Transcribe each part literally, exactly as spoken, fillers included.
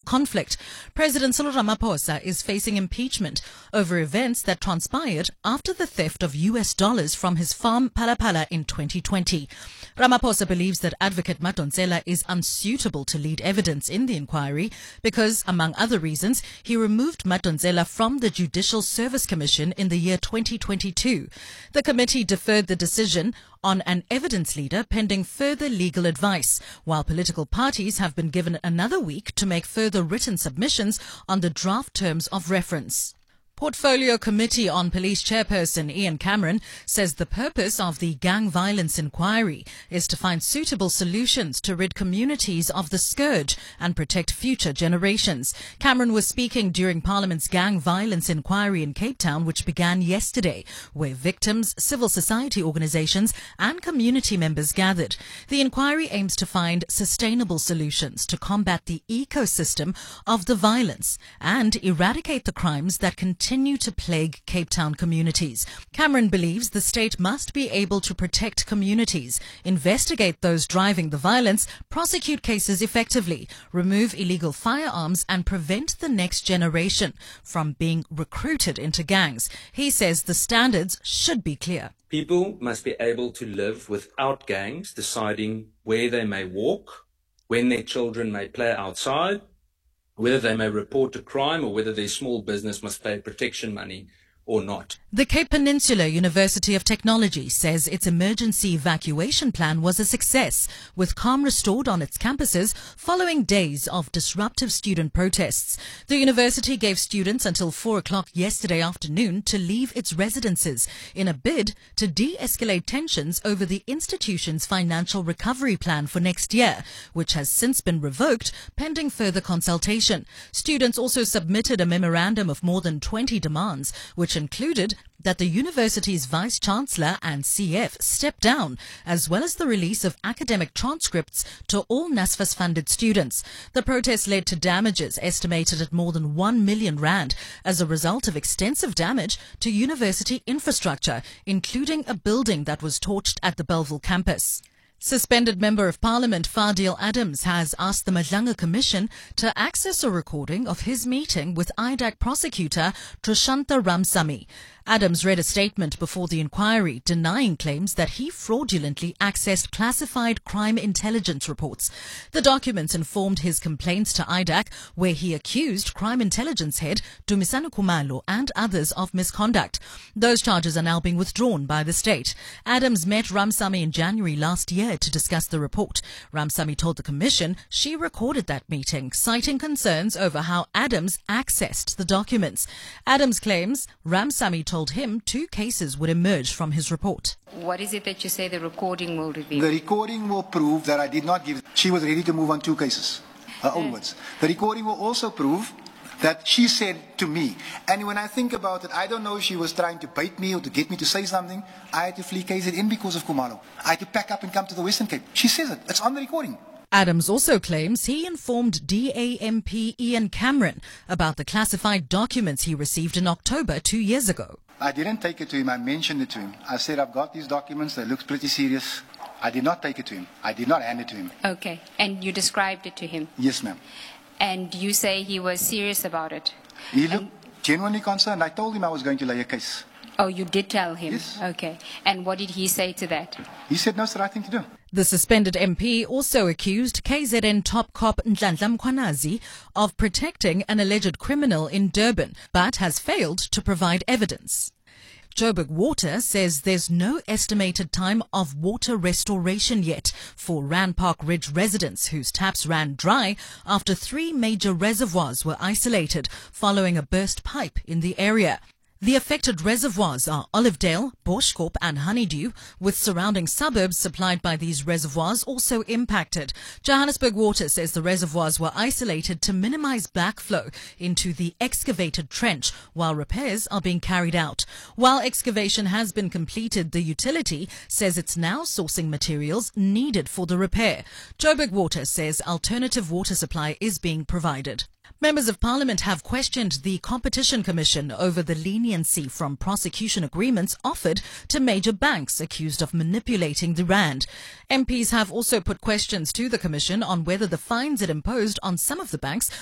conflict. President Cyril Ramaphosa is facing impeachment over events that transpired after the theft of U S dollars from his farm Phala Phala in twenty twenty. Ramaphosa believes that Advocate Madonsela is unsuitable to lead evidence in the inquiry because, among other reasons, he removed Madonsela from the Judicial Service Commission in the year twenty twenty-two. The committee deferred the decision on an evidence leader pending further legal advice, while political parties have been given another week to make further written submissions on the draft terms of reference. Portfolio Committee on Police Chairperson Ian Cameron says the purpose of the gang violence inquiry is to find suitable solutions to rid communities of the scourge and protect future generations. Cameron was speaking during Parliament's gang violence inquiry in Cape Town, which began yesterday, where victims, civil society organizations and community members gathered. The inquiry aims to find sustainable solutions to combat the ecosystem of the violence and eradicate the crimes that continue continue to plague Cape Town communities. Cameron believes the state must be able to protect communities, investigate those driving the violence, prosecute cases effectively, remove illegal firearms and prevent the next generation from being recruited into gangs. He says the standards should be clear. People must be able to live without gangs deciding where they may walk, when their children may play outside, whether they may report a crime or whether their small business must pay protection money or not. The Cape Peninsula University of Technology says its emergency evacuation plan was a success, with calm restored on its campuses following days of disruptive student protests. The university gave students until four o'clock yesterday afternoon to leave its residences in a bid to de-escalate tensions over the institution's financial recovery plan for next year, which has since been revoked pending further consultation. Students also submitted a memorandum of more than twenty demands, which included that the university's vice-chancellor and C F step down, as well as the release of academic transcripts to all NSFAS-funded students. The protest led to damages estimated at more than one million rand as a result of extensive damage to university infrastructure, including a building that was torched at the Bellville campus. Suspended Member of Parliament Fadil Adams has asked the Madlanga Commission to access a recording of his meeting with I D A C prosecutor Trishanta Ramsamy. Adams read a statement before the inquiry denying claims that he fraudulently accessed classified crime intelligence reports. The documents informed his complaints to I D A C, where he accused crime intelligence head Dumisani Khumalo and others of misconduct. Those charges are now being withdrawn by the state. Adams met Ramsamy in January last year to discuss the report. Ramsamy told the commission she recorded that meeting, citing concerns over how Adams accessed the documents. Adams claims Ramsamy told him two cases would emerge from his report. What is it that you say the recording will reveal? The recording will prove that I did not give. She was ready to move on two cases, her own words. The recording will also prove that she said to me, and when I think about it, I don't know if she was trying to bait me or to get me to say something. I had to flee K Z N because of Khumalo. I had to pack up and come to the Western Cape. She says it. It's on the recording. Adams also claims he informed D A M P Ian Cameron about the classified documents he received in October two years ago. I didn't take it to him. I mentioned it to him. I said, I've got these documents. They look pretty serious. I did not take it to him. I did not hand it to him. Okay. And you described it to him? Yes, ma'am. And you say he was serious about it? He looked genuinely concerned. I told him I was going to lay a case. Oh, you did tell him? Yes. Okay. And what did he say to that? He said, no, it's the right thing to do. The suspended M P also accused K Z N top cop Nhlanhla Mkhwanazi of protecting an alleged criminal in Durban, but has failed to provide evidence. Joburg Water says there's no estimated time of water restoration yet for Rand Park Ridge residents whose taps ran dry after three major reservoirs were isolated following a burst pipe in the area. The affected reservoirs are Olivedale, Boschkop and Honeydew, with surrounding suburbs supplied by these reservoirs also impacted. Johannesburg Water says the reservoirs were isolated to minimize backflow into the excavated trench while repairs are being carried out. While excavation has been completed, the utility says it's now sourcing materials needed for the repair. Joburg Water says alternative water supply is being provided. Members of Parliament have questioned the Competition Commission over the leniency from prosecution agreements offered to major banks accused of manipulating the rand. M Ps have also put questions to the Commission on whether the fines it imposed on some of the banks were proportionate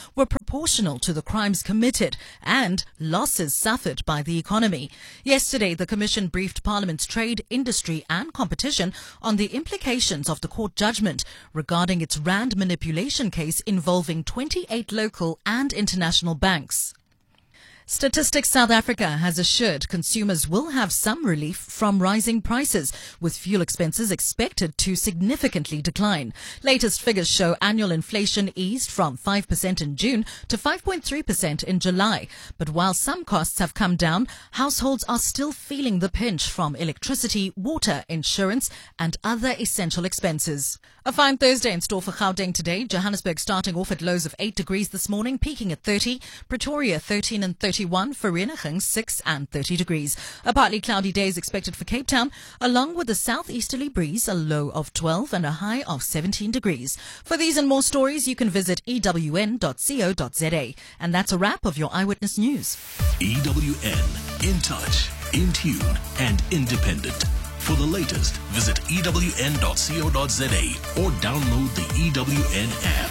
proportional to the crimes committed and losses suffered by the economy. Yesterday, the Commission briefed Parliament's Trade, Industry and Competition on the implications of the court judgment regarding its rand manipulation case involving twenty-eight local and international banks. Statistics South Africa has assured consumers will have some relief from rising prices, with fuel expenses expected to significantly decline. Latest figures show annual inflation eased from five percent in June to five point three percent in July. But while some costs have come down, households are still feeling the pinch from electricity, water, insurance and other essential expenses. A fine Thursday in store for Gauteng today. Johannesburg starting off at lows of eight degrees this morning, peaking at thirty. Pretoria thirteen and thirty-one. Vereeniging six and thirty degrees. A partly cloudy day is expected for Cape Town, along with a southeasterly breeze, a low of twelve and a high of seventeen degrees. For these and more stories, you can visit E W N dot co dot za. And that's a wrap of your Eyewitness News. E W N, in touch, in tune and independent. For the latest, visit E W N dot co dot za or download the E W N app.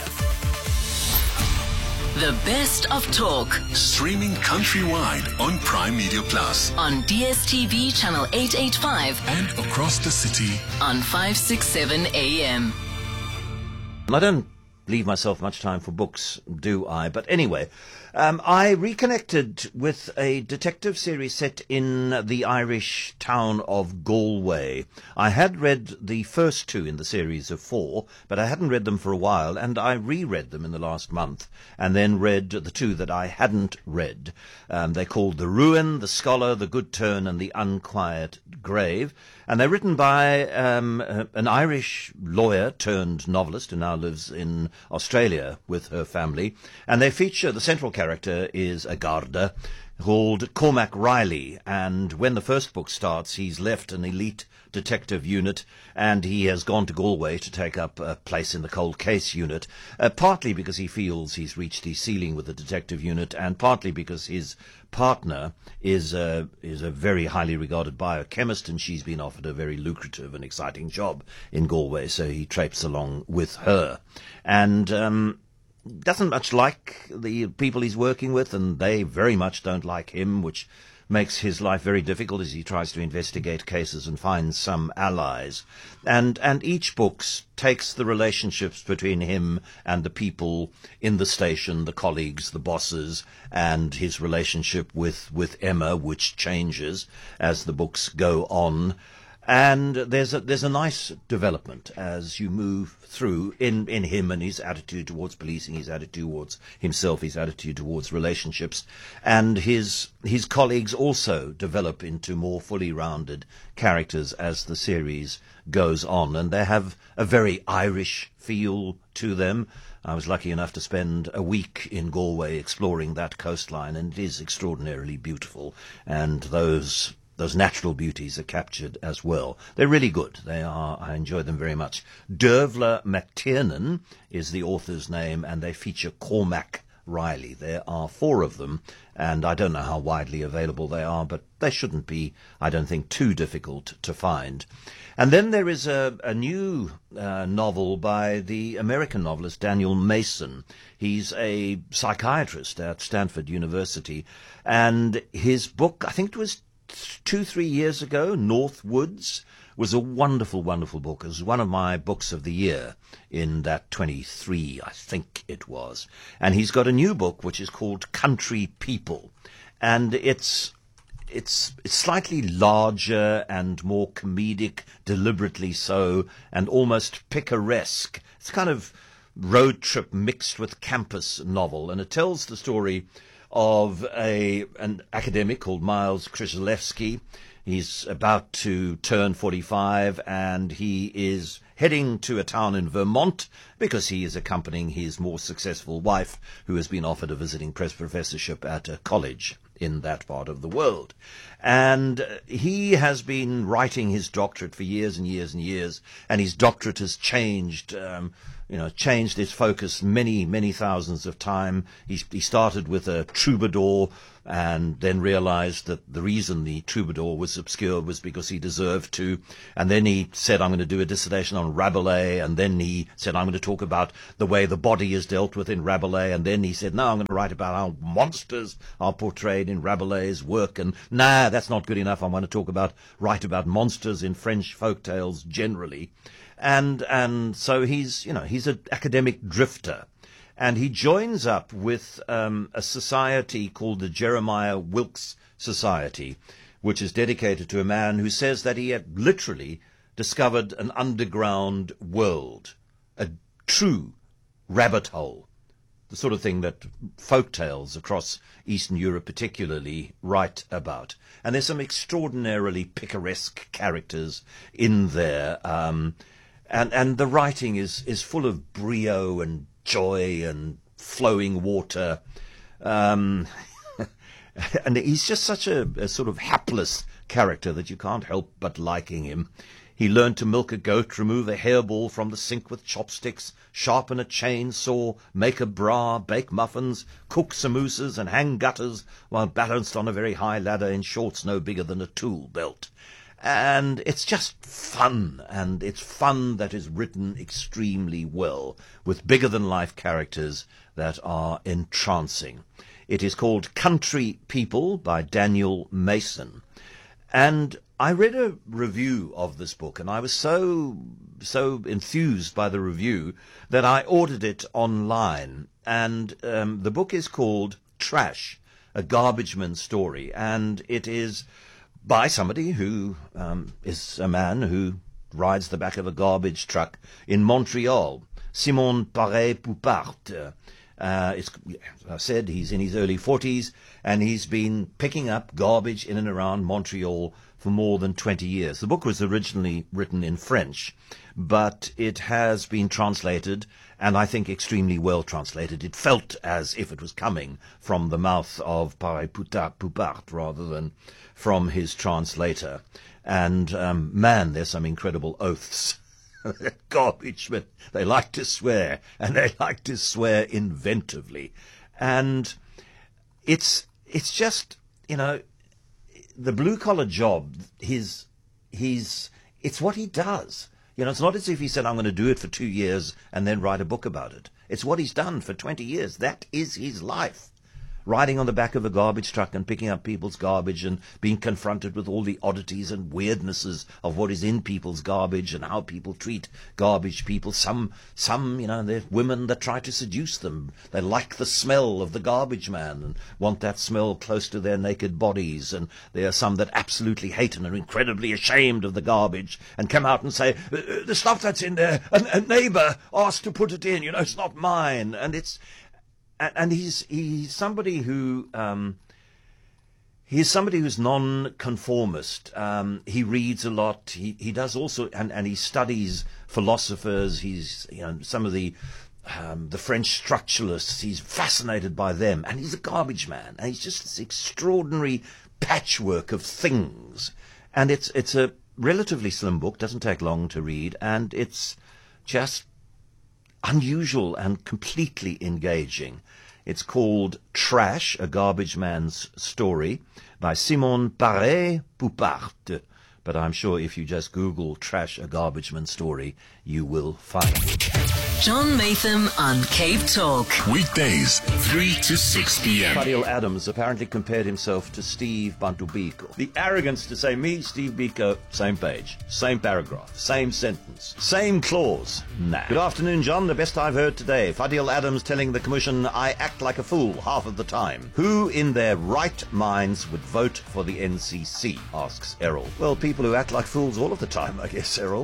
The best of talk. Streaming countrywide on Prime Media Plus. On D S T V channel eight eighty-five. And across the city. On five sixty-seven A M. I don't leave myself much time for books, do I? But anyway, um, I reconnected with a detective series set in the Irish town of Galway. I had read the first two in the series of four, but I hadn't read them for a while, and I reread them in the last month, and then read the two that I hadn't read. Um, they're called The Ruin, The Scholar, The Good Turn, and The Unquiet Grave. And they're written by um, an Irish lawyer turned novelist who now lives in Australia with her family. And they feature, the central character is a Garda called Cormac Riley. And when the first book starts, he's left an elite detective unit and he has gone to Galway to take up a place in the cold case unit, uh, partly because he feels he's reached his ceiling with the detective unit, and partly because his partner is a, is a very highly regarded biochemist, and she's been offered a very lucrative and exciting job in Galway, so he traipses along with her. And um, doesn't much like the people he's working with, and they very much don't like him, which makes his life very difficult as he tries to investigate cases and find some allies. And and each book takes the relationships between him and the people in the station, the colleagues, the bosses, and his relationship with, with Emma, which changes as the books go on. And there's a, there's a nice development as you move through in, in him and his attitude towards policing, his attitude towards himself, his attitude towards relationships. And his his colleagues also develop into more fully rounded characters as the series goes on. And they have a very Irish feel to them. I was lucky enough to spend a week in Galway exploring that coastline, and it is extraordinarily beautiful. And those... Those natural beauties are captured as well. They're really good. They are. I enjoy them very much. Dervla McTiernan is the author's name, and they feature Cormac Riley. There are four of them, and I don't know how widely available they are, but they shouldn't be, I don't think, too difficult to find. And then there is a, a new uh, novel by the American novelist Daniel Mason. He's a psychiatrist at Stanford University, and his book, I think it was two, three years ago, North Woods, was a wonderful, wonderful book. It was one of my books of the year in that twenty-three, I think it was. And he's got a new book which is called Country People. And it's it's it's slightly larger and more comedic, deliberately so, and almost picaresque. It's kind of road trip mixed with campus novel, and it tells the story of a an academic called Miles Krzyzewski. He's about to turn forty-five, and he is heading to a town in Vermont because he is accompanying his more successful wife, who has been offered a visiting press professorship at a college in that part of the world. And he has been writing his doctorate for years and years and years, and his doctorate has changed um, you know, changed his focus many, many thousands of times. He, he started with a troubadour and then realized that the reason the troubadour was obscure was because he deserved to. And then he said, I'm going to do a dissertation on Rabelais. And then he said, I'm going to talk about the way the body is dealt with in Rabelais. And then he said, no, I'm going to write about how monsters are portrayed in Rabelais' work. And nah, that's not good enough. I want to talk about, write about monsters in French folk tales generally. And, and so he's, you know, he's an academic drifter. And he joins up with um, a society called the Jeremiah Wilkes Society, which is dedicated to a man who says that he had literally discovered an underground world, a true rabbit hole, the sort of thing that folk tales across Eastern Europe particularly write about. And there's some extraordinarily picaresque characters in there, um, and, and the writing is, is full of brio and joy and flowing water, um, and he's just such a, a sort of hapless character that you can't help but liking him. He learned to milk a goat, remove a hairball from the sink with chopsticks, sharpen a chainsaw, make a bra, bake muffins, cook samosas, and hang gutters while balanced on a very high ladder in shorts no bigger than a tool belt. And it's just fun, and it's fun that is written extremely well, with bigger-than-life characters that are entrancing. It is called Country People by Daniel Mason. And I read a review of this book, and I was so, so enthused by the review that I ordered it online. And um, the book is called Trash, a Garbageman Story, and it is by somebody who um, is a man who rides the back of a garbage truck in Montreal, Simon Paré-Poupart. Uh, it's, as I said, he's in his early forties, and he's been picking up garbage in and around Montreal for more than twenty years. The book was originally written in French, but it has been translated, and I think extremely well translated. It felt as if it was coming from the mouth of Paré-Poupart rather than from his translator. And, um, man, there's some incredible oaths. Garbage, but they like to swear, and they like to swear inventively. And it's it's just, you know, the blue-collar job, his, he's, it's what he does. You know, it's not as if he said, I'm going to do it for two years and then write a book about it. It's what he's done for twenty years. That is his life. Riding on the back of a garbage truck and picking up people's garbage and being confronted with all the oddities and weirdnesses of what is in people's garbage and how people treat garbage people. Some, some, you know, they're women that try to seduce them. They like the smell of the garbage man and want that smell close to their naked bodies. And there are some that absolutely hate and are incredibly ashamed of the garbage and come out and say, the stuff that's in there, a, a neighbor asked to put it in, you know, it's not mine. And it's, And he's he's somebody who um, he's somebody who's non-conformist. Um, he reads a lot. He he does also, and, and he studies philosophers. He's you know some of the um, the French structuralists. He's fascinated by them, and he's a garbage man. And he's just this extraordinary patchwork of things. And it's it's a relatively slim book. Doesn't take long to read, and it's just unusual and completely engaging. It's called Trash, a Garbage Man's Story, by Simon Paré-Poupart. But I'm sure if you just Google Trash, a Garbage Man's Story, you will find it. John Maytham on Cape Talk. Weekdays, three to six p.m. Fadiel Adams apparently compared himself to Steve Bantu Biko. The arrogance to say me, Steve Biko, same page, same paragraph, same sentence, same clause. Nah. Good afternoon, John. The best I've heard today. Fadiel Adams telling the Commission, I act like a fool half of the time. Who in their right minds would vote for the N C C? Asks Errol. Well, people who act like fools all of the time, I guess, Errol.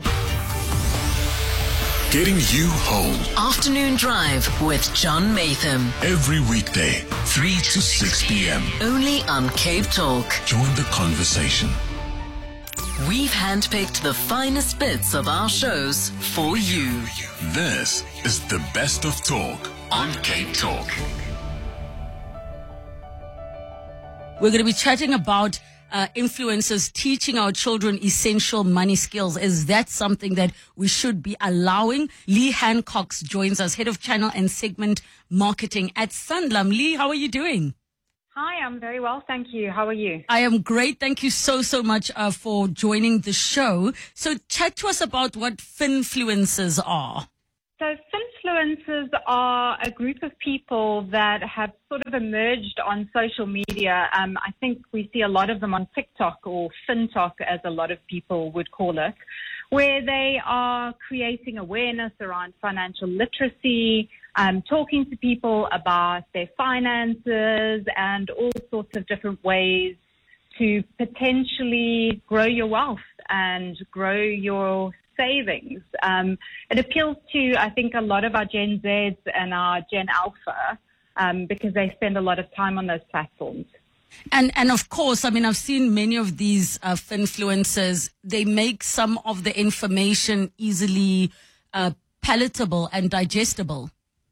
Getting you home Afternoon Drive with John Maytham. every weekday, three to six p.m. Only on Cape Talk. Join the conversation. We've handpicked the finest bits of our shows for you. This is the best of talk on Cape Talk. We're going to be chatting about uh, influencers teaching our children essential money skills? Is that something that we should be allowing? Lee Hancock joins us, Head of Channel and Segment Marketing at Sanlam. Lee, how are you doing? Hi, I'm very well, thank you. How are you? I am great. Thank you so, so much uh, for joining the show. So chat to us about what finfluencers are. So finfluencers are a group of people that have sort of emerged on social media. Um, I think we see a lot of them on TikTok, or FinTok as a lot of people would call it, where they are creating awareness around financial literacy, um, talking to people about their finances and all sorts of different ways to potentially grow your wealth and grow your savings. Um, it appeals to, I think, a lot of our Gen Zs and our Gen Alpha um, because they spend a lot of time on those platforms. And and of course, I mean, I've seen many of these uh, finfluencers. They make some of the information easily uh, palatable and digestible.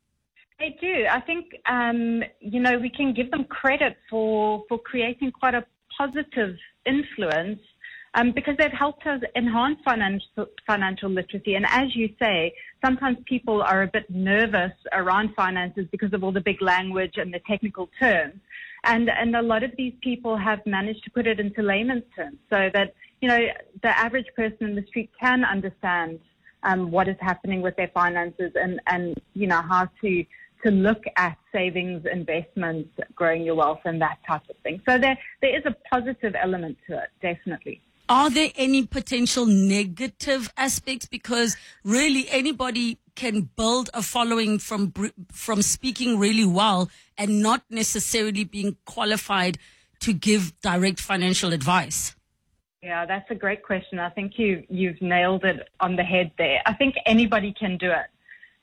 They do. I think, um, you know, we can give them credit for, for creating quite a positive influence um, because they've helped us enhance financial, financial literacy. And as you say, sometimes people are a bit nervous around finances because of all the big language and the technical terms. And, and a lot of these people have managed to put it into layman's terms so that, you know, the average person in the street can understand um, what is happening with their finances and, and, you know, how to, to look at savings, investments, growing your wealth and that type of thing. So there, there is a positive element to it, definitely. Are there any potential negative aspects? Because really anybody can build a following from from speaking really well and not necessarily being qualified to give direct financial advice. Yeah, that's a great question. I think you, you've nailed it on the head there. I think anybody can do it.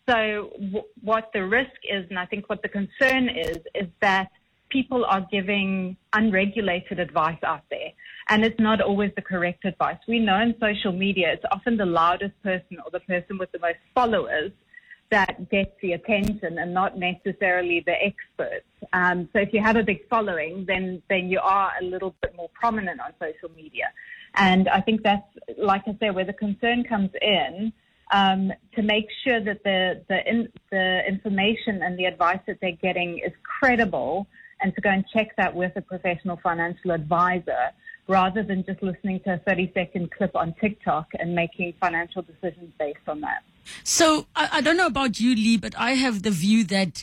So w- what the risk is, and I think what the concern is, is that people are giving unregulated advice out there. And it's not always the correct advice. We know in social media, it's often the loudest person or the person with the most followers that gets the attention and not necessarily the experts. Um, so if you have a big following, then, then you are a little bit more prominent on social media. And I think that's, like I say, where the concern comes in, um, to make sure that the, the, in, the information and the advice that they're getting is credible, and to go and check that with a professional financial advisor, rather than just listening to a thirty-second clip on TikTok and making financial decisions based on that. So I, I don't know about you, Lee, but I have the view that,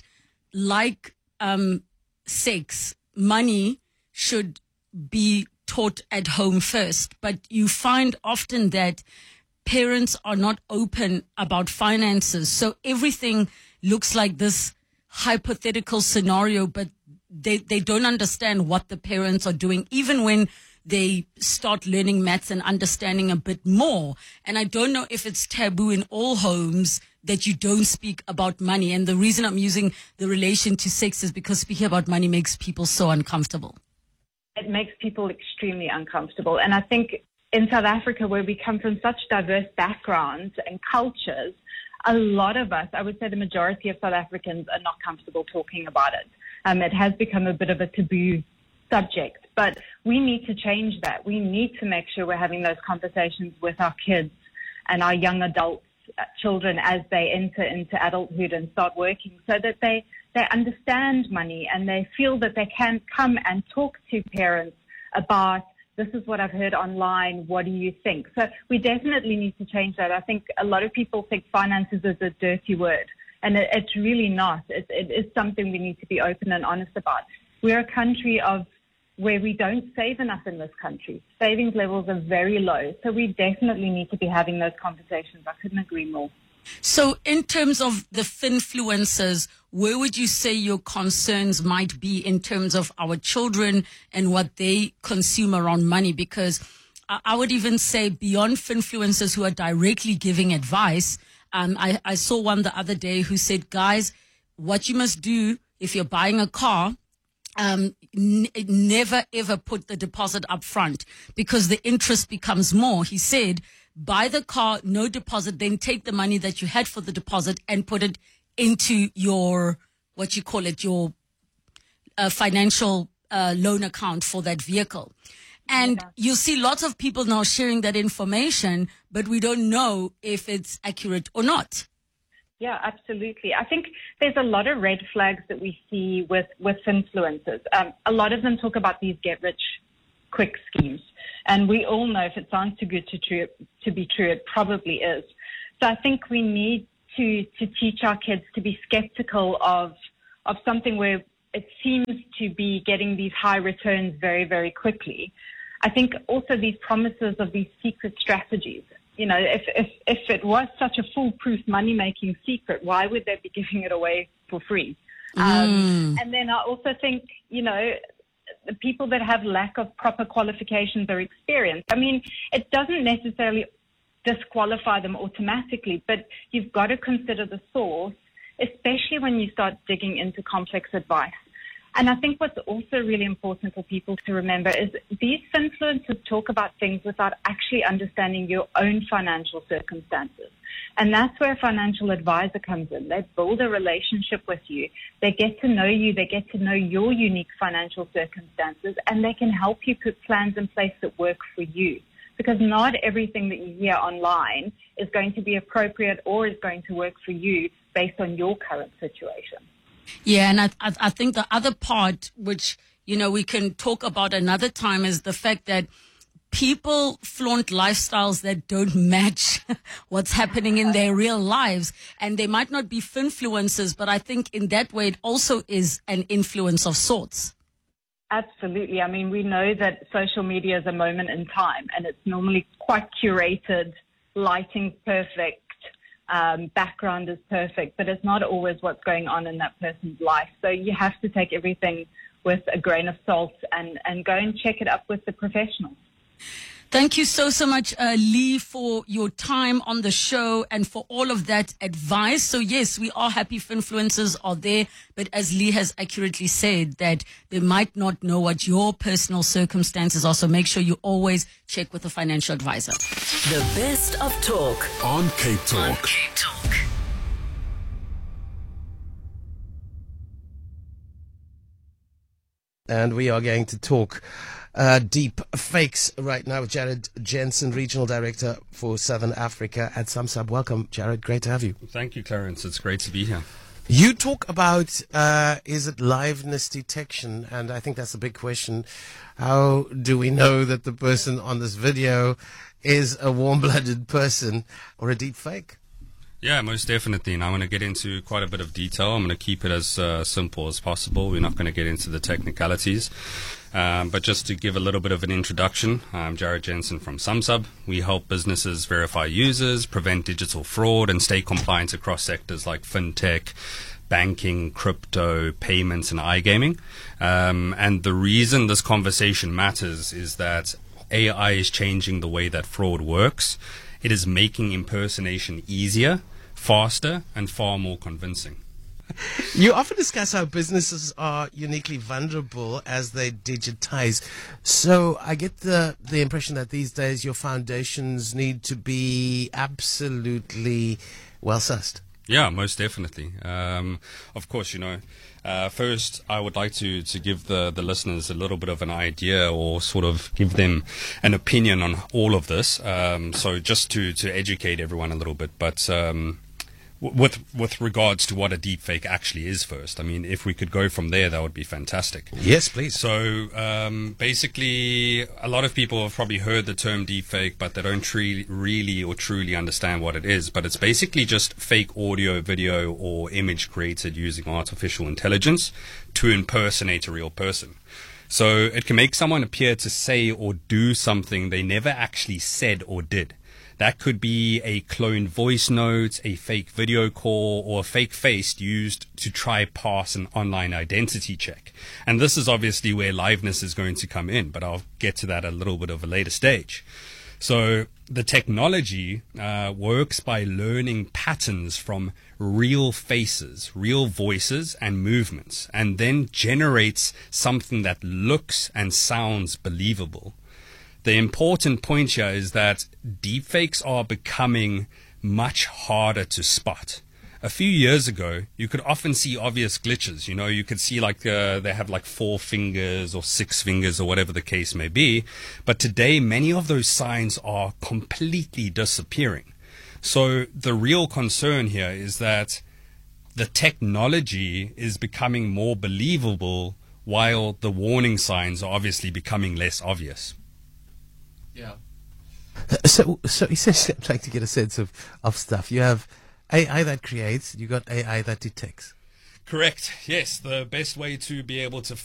like um, sex, money should be taught at home first. But you find often that parents are not open about finances. So everything looks like this hypothetical scenario, but they, they don't understand what the parents are doing, even when they start learning maths and understanding a bit more. And I don't know if it's taboo in all homes that you don't speak about money. And the reason I'm using the relation to sex is because speaking about money makes people so uncomfortable. It makes people extremely uncomfortable. And I think in South Africa, where we come from such diverse backgrounds and cultures, a lot of us, I would say the majority of South Africans, are not comfortable talking about it. Um, it has become a bit of a taboo subject, but we need to change that. We need to make sure we're having those conversations with our kids and our young adults, uh, children, as they enter into adulthood and start working, so that they, they understand money and they feel that they can come and talk to parents about, this is what I've heard online, what do you think? So we definitely need to change that. I think a lot of people think finances is a dirty word, and it, it's really not. It, it is something we need to be open and honest about. We're a country of where we don't save enough in this country. Savings levels are very low. So we definitely need to be having those conversations. I couldn't agree more. So in terms of the finfluencers, where would you say your concerns might be in terms of our children and what they consume around money? Because I would even say beyond finfluencers who are directly giving advice, um, I, I saw one the other day who said, guys, what you must do if you're buying a car, Um, n- never ever put the deposit up front because the interest becomes more. He said, buy the car, no deposit, then take the money that you had for the deposit and put it into your, what you call it, your uh, financial uh, loan account for that vehicle. And Yeah. you see lots of people now sharing that information, but we don't know if it's accurate or not. Yeah, absolutely. I think there's a lot of red flags that we see with, with influencers. Um, a lot of them talk about these get-rich-quick schemes. And we all know if it sounds too good to, true, to be true, it probably is. So I think we need to, to teach our kids to be skeptical of, of something where it seems to be getting these high returns very, very quickly. I think also these promises of these secret strategies. You know, if, if, if it was such a foolproof money-making secret, why would they be giving it away for free? Mm. Um, and then I also think, you know, the people that have lack of proper qualifications or experience, I mean, it doesn't necessarily disqualify them automatically, but you've got to consider the source, especially when you start digging into complex advice. And I think what's also really important for people to remember is these influencers talk about things without actually understanding your own financial circumstances. And that's where a financial advisor comes in. They build a relationship with you. They get to know you. They get to know your unique financial circumstances, and they can help you put plans in place that work for you. Because not everything that you hear online is going to be appropriate or is going to work for you based on your current situation. Yeah, and I, I, I think the other part, which, you know, we can talk about another time, is the fact that people flaunt lifestyles that don't match what's happening in their real lives. And they might not be finfluencers, but I think in that way it also is an influence of sorts. Absolutely. I mean, we know that social media is a moment in time, and it's normally quite curated, lighting's perfect, um, background is perfect, but it's not always what's going on in that person's life. So you have to take everything with a grain of salt and, and go and check it up with the professionals. Thank you so, so much, uh, Lee, for your time on the show and for all of that advice. So, yes, we are happy influencers are there, but as Lee has accurately said, that they might not know what your personal circumstances are. So make sure you always check with a financial advisor. The best of talk on Cape Talk. On Cape Talk. And we are going to talk Uh, deep fakes right now with Jared Jensen, Regional Director for Southern Africa at SAMSUB. Welcome, Jared. Great to have you. Thank you, Clarence. It's great to be here. You talk about, uh, is it liveness detection? And I think that's a big question. How do we know that the person on this video is a warm-blooded person or a deep fake? Yeah, most definitely. And I'm going to get into quite a bit of detail. I'm going to keep it as uh, simple as possible. We're not going to get into the technicalities. Um, but just to give a little bit of an introduction, I'm Jared Jensen from SAMSUB. We help businesses verify users, prevent digital fraud, and stay compliant across sectors like fintech, banking, crypto, payments, and iGaming. Um, and the reason this conversation matters is that A I is changing the way that fraud works. It is making impersonation easier, faster, and far more convincing. You often discuss how businesses are uniquely vulnerable as they digitize. So I get the, the impression that these days your foundations need to be absolutely well sussed. Yeah, most definitely. Um, of course, you know, uh, first I would like to, to give the, the listeners a little bit of an idea or sort of give them an opinion on all of this. Um, so just to, to educate everyone a little bit, but um, with with regards to what a deepfake actually is first. I mean, if we could go from there, that would be fantastic. Yes, please. So um, basically, a lot of people have probably heard the term deepfake, but they don't tre- really or truly understand what it is. But it's basically just fake audio, video, or image created using artificial intelligence to impersonate a real person. So it can make someone appear to say or do something they never actually said or did. That could be a cloned voice note, a fake video call, or a fake face used to try pass an online identity check. And this is obviously where liveness is going to come in, but I'll get to that at a little bit of a later stage. So the technology uh, works by learning patterns from real faces, real voices, and movements, and then generates something that looks and sounds believable. The important point here is that deepfakes are becoming much harder to spot. a few years ago, you could often see obvious glitches. You know, you could see like uh, they have like four fingers or six fingers or whatever the case may be. But today, many of those signs are completely disappearing. So the real concern here is that the technology is becoming more believable while the warning signs are obviously becoming less obvious. Yeah. So, so essentially, I'm trying to get a sense of, of stuff. You have A I that creates, you got A I that detects. Correct. Yes, the best way to be able to